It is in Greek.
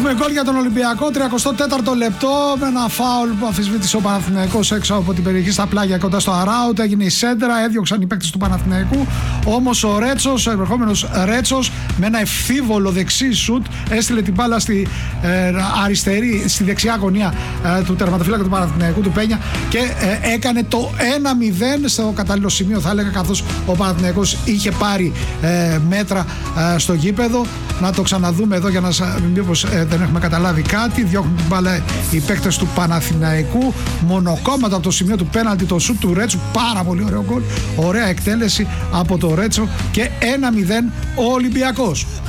Έχουμε γκολ για τον Ολυμπιακό, 34ο λεπτό, με ένα φάουλ που αμφισβήτησε ο Παναθηναϊκός έξω από την περιοχή στα πλάγια κοντά στο Αράουτ. Έγινε η σέντρα, έδιωξαν οι παίκτες του Παναθηναϊκού. Όμως ο Ρέτσος, ο επερχόμενος Ρέτσος, με ένα ευθύβολο δεξί σουτ, έστειλε την μπάλα στη αριστερή, στη δεξιά γωνία του τερματοφύλακα του Παναθηναϊκού, του Πένια, και έκανε το 1-0 στο κατάλληλο σημείο, θα έλεγα, καθώς ο Παναθηναϊκός είχε πάρει μέτρα στο γήπεδο. Να το ξαναδούμε εδώ για να μήπως δεν έχουμε καταλάβει κάτι. Διώχνουν την μπάλα οι παίκτες του Παναθηναϊκού, μονοκόμματα από το σημείο του πέναλτι, το σουτ του Ρέτσου, πάρα πολύ ωραίο γκολ, ωραία εκτέλεση από το Ρέτσο, και 1-0 ο Ολυμπιακός.